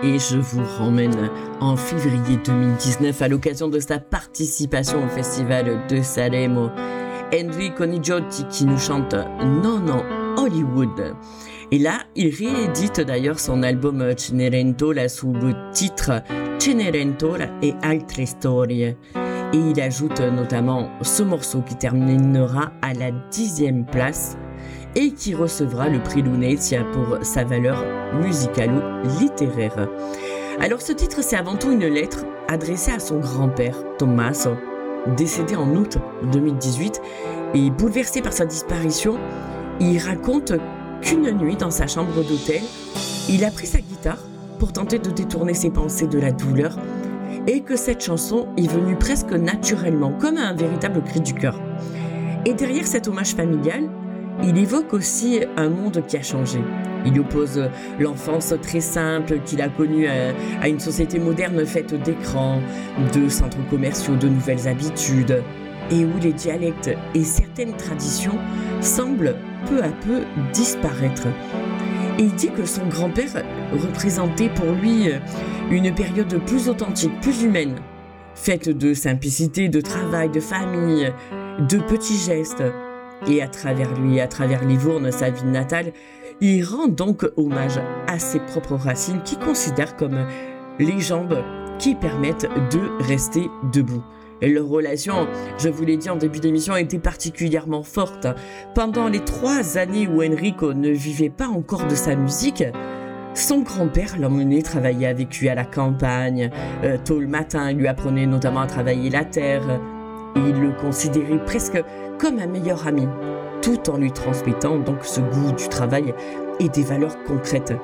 et je vous ramène en février 2019 à l'occasion de sa participation au festival de Sanremo. Enrico Nigiotti qui nous chante Non No Hollywood. Et là, il réédite d'ailleurs son album Cenerentola sous le titre Cenerentola e altre storie. Et il ajoute notamment ce morceau qui terminera à la 10e place et qui recevra le prix Lunezia pour sa valeur musicalo-littéraire. Alors ce titre, c'est avant tout une lettre adressée à son grand-père, Tommaso, décédé en août 2018, et bouleversé par sa disparition, il raconte qu'une nuit dans sa chambre d'hôtel, il a pris sa guitare pour tenter de détourner ses pensées de la douleur et que cette chanson est venue presque naturellement, comme un véritable cri du cœur. Et derrière cet hommage familial, il évoque aussi un monde qui a changé. Il oppose l'enfance très simple qu'il a connue à une société moderne faite d'écrans, de centres commerciaux, de nouvelles habitudes, et où les dialectes et certaines traditions semblent peu à peu disparaître. Et il dit que son grand-père représentait pour lui une période plus authentique, plus humaine, faite de simplicité, de travail, de famille, de petits gestes. Et à travers lui, à travers Livourne, sa ville natale, il rend donc hommage à ses propres racines qu'il considère comme les jambes qui permettent de rester debout. Et leur relation, je vous l'ai dit en début d'émission, était particulièrement forte. Pendant les 3 années où Enrico ne vivait pas encore de sa musique, son grand-père l'emmenait travailler avec lui à la campagne. Tôt le matin, il lui apprenait notamment à travailler la terre. Et il le considérait presque comme un meilleur ami, tout en lui transmettant donc ce goût du travail et des valeurs concrètes.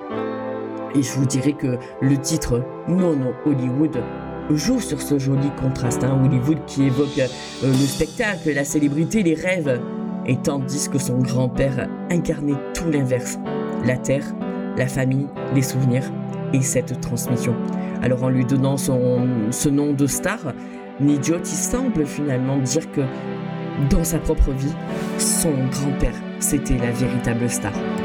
Et je vous dirais que le titre Non No Hollywood joue sur ce joli contraste, Hollywood qui évoque le spectacle, la célébrité, les rêves, et tandis que son grand-père incarnait tout l'inverse, la terre, la famille, les souvenirs et cette transmission. Alors en lui donnant ce nom de star, Nigiotti semble finalement dire que dans sa propre vie, son grand-père, c'était la véritable star.